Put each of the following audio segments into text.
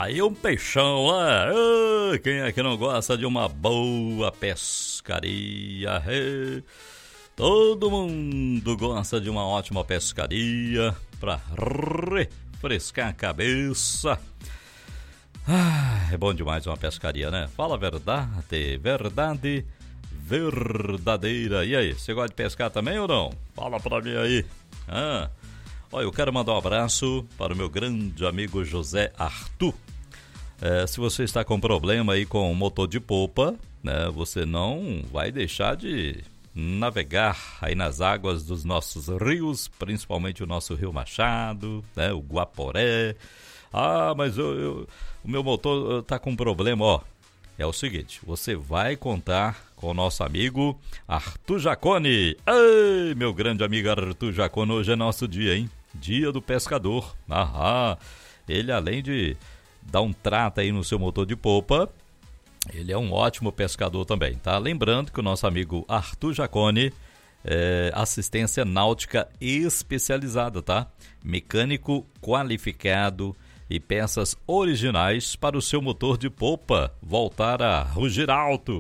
Aí um peixão, né? Ah, quem é que não gosta de uma boa pescaria? Todo mundo gosta de uma ótima pescaria para refrescar a cabeça. É bom demais uma pescaria, né? Fala a verdade, verdade verdadeira. E aí, você gosta de pescar também ou não? Fala pra mim aí. Olha, eu quero mandar um abraço para o meu grande amigo José Arthur. Se você está com problema aí com o motor de polpa, né, você não vai deixar de navegar aí nas águas dos nossos rios, principalmente o nosso Rio Machado, né, o Guaporé. Mas o meu motor está com problema, ó. É o seguinte, você vai contar com o nosso amigo Arthur Jaconi. Ei, meu grande amigo Arthur Jaconi, hoje é nosso dia, hein? Dia do pescador. Ele, além de dar um trato aí no seu motor de polpa, ele é um ótimo pescador também, tá? Lembrando que o nosso amigo Arthur Jaconi é assistência náutica especializada, tá? Mecânico qualificado e peças originais para o seu motor de polpa voltar a rugir alto,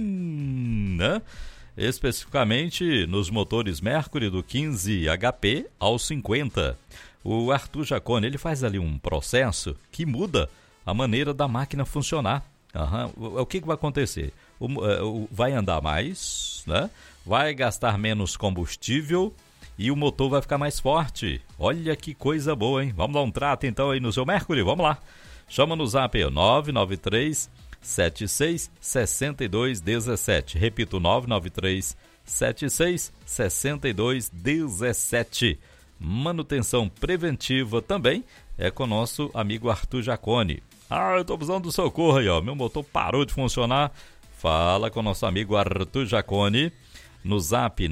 né? Especificamente nos motores Mercury do 15 HP ao 50. O Arthur Jaconi, ele faz ali um processo que muda a maneira da máquina funcionar. O que vai acontecer? Vai andar mais, né? Vai gastar menos combustível e o motor vai ficar mais forte. Olha que coisa boa, hein? Vamos dar um trato então aí no seu Mercury? Vamos lá. Chama no zap 993 76 62 17. Repito, 993 76 62 17. Manutenção preventiva também é com o nosso amigo Arthur Jaconi. Eu tô precisando do socorro aí, ó. Meu motor parou de funcionar. Fala com o nosso amigo Arthur Jaconi no zap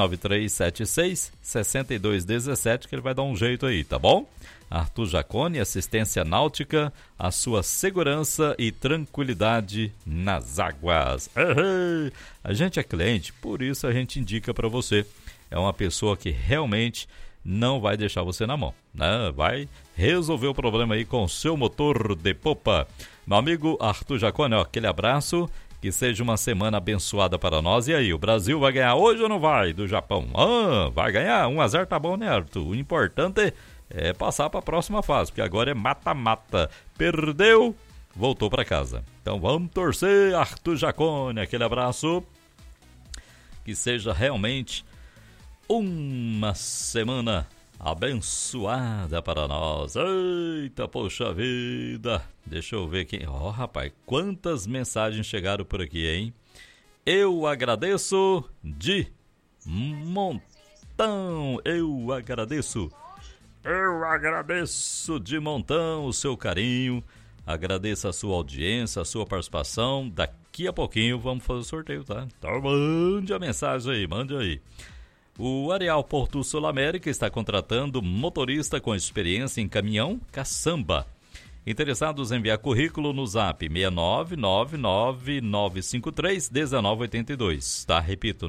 99376 6217, que ele vai dar um jeito aí, tá bom? Arthur Jaconi, assistência náutica, a sua segurança e tranquilidade nas águas. A gente é cliente, por isso a gente indica para você. É uma pessoa que realmente não vai deixar você na mão, né? Vai resolver o problema aí com o seu motor de polpa. Meu amigo Arthur Jaconi, ó, aquele abraço. Que seja uma semana abençoada para nós. E aí, o Brasil vai ganhar hoje ou não vai do Japão? Vai ganhar. 1-0 tá bom, né, Arthur? O importante é passar para a próxima fase, porque agora é mata-mata. Perdeu, voltou para casa. Então vamos torcer, Arthur Jaconi. Aquele abraço. Que seja realmente uma semana abençoada para nós. Eita, poxa vida. Deixa eu ver aqui. Rapaz, quantas mensagens chegaram por aqui, hein? Eu agradeço de montão. Eu agradeço de montão o seu carinho. Agradeço a sua audiência, a sua participação. Daqui a pouquinho vamos fazer o sorteio, tá? Então mande a mensagem aí, mande aí. O Areal Porto Sul América está contratando motorista com experiência em caminhão caçamba. Interessados em enviar currículo no zap 69999531982, tá? Repito,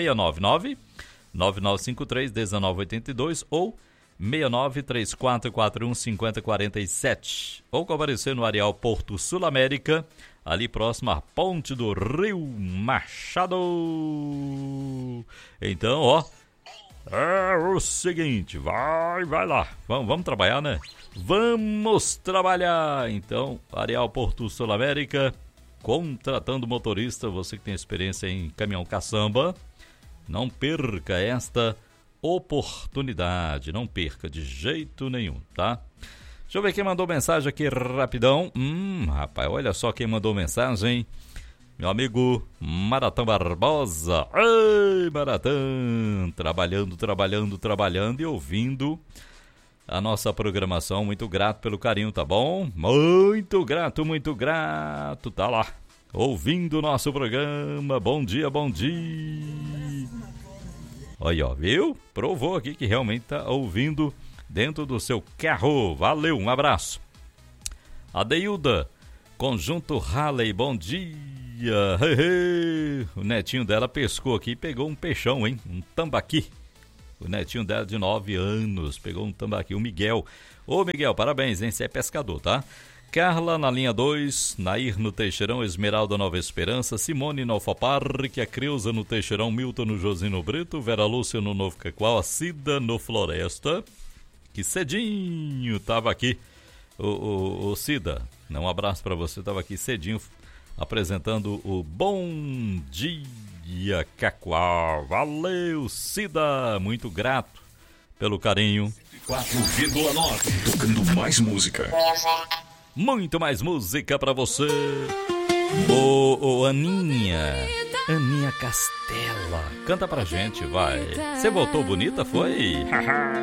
69999531982 ou 6934415047. Ou comparecer no Areal Porto Sul América, ali próximo à ponte do Rio Machado. Então, ó, é o seguinte, vai lá, vamos trabalhar, né? Vamos trabalhar. Então, Areal Porto Sul América, contratando motorista, você que tem experiência em caminhão caçamba, não perca esta oportunidade, não perca de jeito nenhum, tá? Deixa eu ver quem mandou mensagem aqui rapidão. Rapaz, olha só quem mandou mensagem. Meu amigo Maratã Barbosa. Ei, Maratã! Trabalhando e ouvindo a nossa programação. Muito grato pelo carinho, tá bom? Muito grato. Tá lá, ouvindo o nosso programa. Bom dia. Olha, ó, viu? Provou aqui que realmente tá ouvindo dentro do seu carro. Valeu, um abraço. Adeilda, Conjunto Halley, bom dia. O netinho dela pescou aqui e pegou um peixão, hein? Um tambaqui. O netinho dela de 9 anos pegou um tambaqui, o Miguel. Ô Miguel, parabéns, hein? Você é pescador, tá? Carla na linha 2, Nair no Teixeirão, Esmeralda Nova Esperança, Simone no Alfaparque, a Creuza no Teixeirão, Milton no Josino Brito, Vera Lúcia no Novo Cacoal, a Cida no Floresta, que cedinho tava aqui, o Cida, um abraço pra você, tava aqui cedinho apresentando o Bom Dia Cacoal. Valeu, Cida, muito grato pelo carinho. 4,9, tocando mais música. Muito mais música pra você. Aninha Castela, canta pra gente, vai. Você voltou bonita, foi?